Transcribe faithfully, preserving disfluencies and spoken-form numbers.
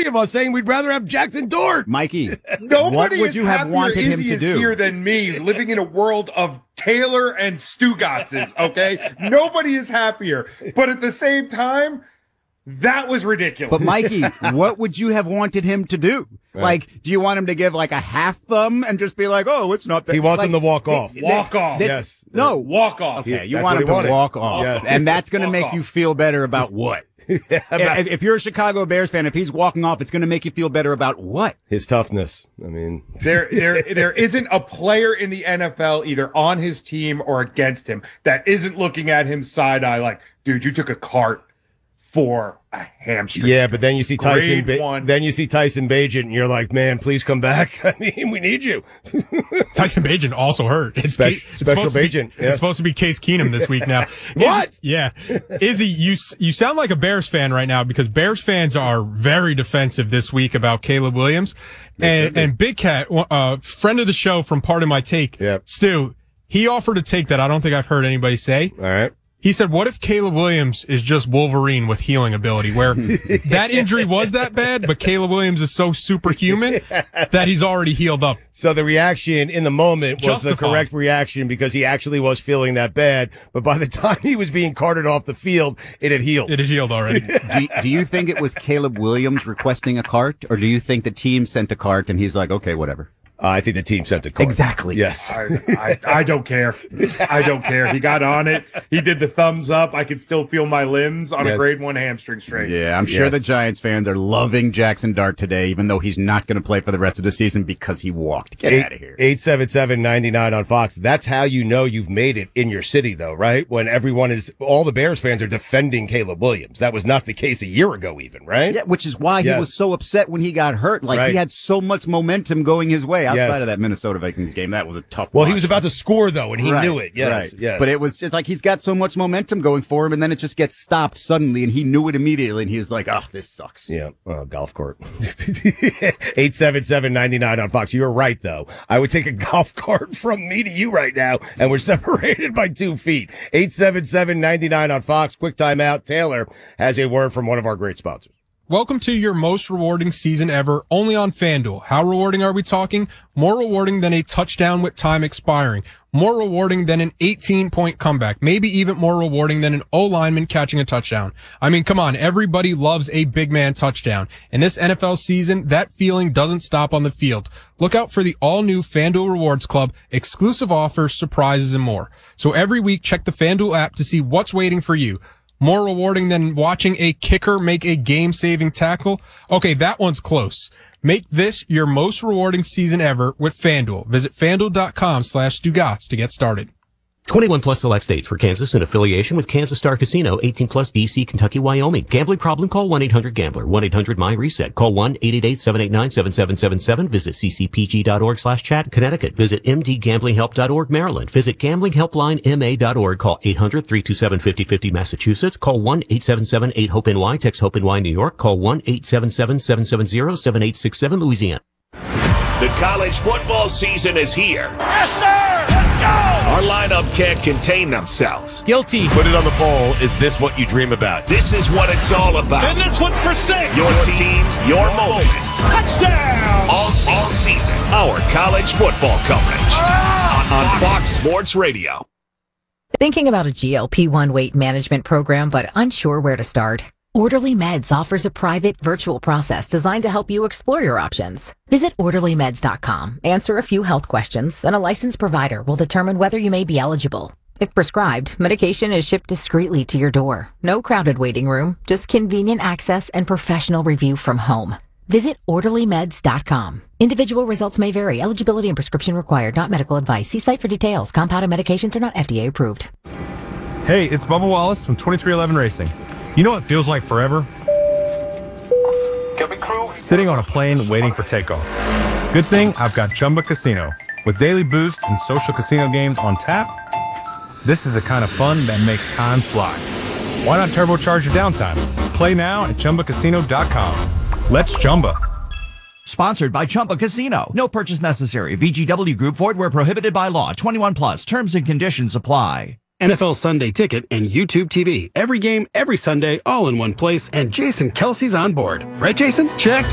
three of us saying we'd rather have Jackson Dort. Mikey, Nobody what would is you have happier wanted him Izzy to is do? here than me, living in a world of Taylor and Stugatzes, okay? Nobody is happier. But at the same time, that was ridiculous. But Mikey, what would you have wanted him to do? Right. Like, do you want him to give like a half thumb and just be like, "Oh, it's not that"? He wants like, him to walk off. It, walk off. Yes. No. Walk off. Okay, you That's want him to wanted. walk off, Yeah. and that's going to Walk make off. you feel better about what? Yeah, about if, if you're a Chicago Bears fan, if he's walking off, it's going to make you feel better about what? his toughness. I mean, There, there, there isn't a player in the N F L either on his team or against him that isn't looking at him side eye like, dude, you took a cart for a hamstring. yeah, but then you see Tyson. Grade Ba- one. then you see Tyson Bagent, and you're like, man, please come back. I mean, we need you. Tyson Bagent also hurt. It's Spe- Ca- it's special supposed to be- Bagent, yes. It's supposed to be Case Keenum this week now. What? Izzy, yeah. Izzy, you, s- you sound like a Bears fan right now because Bears fans are very defensive this week about Caleb Williams. And, and Big Cat, uh, friend of the show from Part of My Take, Yep. Stu, he offered a take that I don't think I've heard anybody say. All right. He said, what if Caleb Williams is just Wolverine with healing ability, where that injury was that bad, but Caleb Williams is so superhuman that he's already healed up? So the reaction in the moment was the Justified. correct reaction because he actually was feeling that bad. But by the time he was being carted off the field, it had healed. It had healed already. do, do you think it was Caleb Williams requesting a cart, or do you think the team sent a cart and he's like, okay, whatever? Uh, I think the team sent the card. Exactly. Yes. I, I, I don't care. I don't care. He got on it. He did the thumbs up. I can still feel my limbs on Yes. a grade one hamstring strain. Yeah, I'm sure Yes. the Giants fans are loving Jackson Dart today, even though he's not going to play for the rest of the season because he walked. Get out of here. eight seven seven, nine nine on Fox. That's how you know you've made it in your city, though, right? When everyone is, all the Bears fans are defending Caleb Williams. That was not the case a year ago, even, right? Yeah, which is why Yes. he was so upset when he got hurt. Like, Right. he had so much momentum going his way outside Yes. of that Minnesota Vikings game. That was a tough Well, watch. he was about to score, though, and he Right, knew it. Yes. right. Yes. But it was it's like he's got so much momentum going for him, and then it just gets stopped suddenly, and he knew it immediately, and he was like, oh, this sucks. Yeah, oh, golf cart. eight seven seven, nine nine on Fox. You're right, though. I would take a golf cart from me to you right now, and we're separated by two feet. eight seven seven, nine nine on Fox. Quick timeout. Taylor has a word from one of our great sponsors. Welcome to your most rewarding season ever, only on FanDuel. How rewarding are we talking? More rewarding than a touchdown with time expiring. More rewarding than an eighteen-point comeback. Maybe even more rewarding than an O-lineman catching a touchdown. I mean, come on, everybody loves a big man touchdown. In this N F L season, that feeling doesn't stop on the field. Look out for the all-new FanDuel Rewards Club, exclusive offers, surprises, and more. So every week, check the FanDuel app to see what's waiting for you. More rewarding than watching a kicker make a game-saving tackle? Okay, that one's close. Make this your most rewarding season ever with FanDuel. Visit FanDuel.com slash Stugotz to get started. twenty-one plus select states for Kansas in affiliation with Kansas Star Casino, eighteen plus D C, Kentucky, Wyoming. Gambling problem? Call one eight hundred gambler, one eight hundred my reset. Call one eight eight eight, seven eight nine, seven seven seven seven. Visit ccpg.org slash chat, Connecticut. Visit mdgamblinghelp.org, Maryland. Visit gamblinghelplinema.org. Call eight hundred, three two seven, five oh five oh, Massachusetts. Call one eight seven seven, eight, hope N Y. Text HOPE-NY, New York. Call one eight seven seven, seven seven zero, seven eight six seven, Louisiana. The college football season is here. Yes, sir! Let's go! Our lineup can't contain themselves. Guilty. Put it on the poll. Is this what you dream about? This is what it's all about. And this one's for six. Your teams, your moments. Touchdown! All season, all season. Our college football coverage Ah, on Fox Sports Radio. Thinking about a G L P one weight management program, but unsure where to start? Orderly Meds offers a private virtual process designed to help you explore your options. Visit orderly meds dot com, answer a few health questions, and a licensed provider will determine whether you may be eligible. If prescribed, medication is shipped discreetly to your door. No crowded waiting room, just convenient access and professional review from home. Visit orderly meds dot com. Individual results may vary. Eligibility and prescription required, not medical advice. See site for details. Compounded medications are not F D A approved. Hey, it's Bubba Wallace from twenty-three eleven Racing. You know what feels like forever? Sitting on a plane waiting for takeoff. Good thing I've got Chumba Casino. With daily boost and social casino games on tap, this is the kind of fun that makes time fly. Why not turbocharge your downtime? Play now at chumba casino dot com. Let's Chumba. Sponsored by Chumba Casino. No purchase necessary. V G W Group. Void where prohibited by law. twenty-one plus. Terms and conditions apply. N F L Sunday Ticket and YouTube T V. Every game, every Sunday, all in one place, and Jason Kelsey's on board. Right, Jason? Check.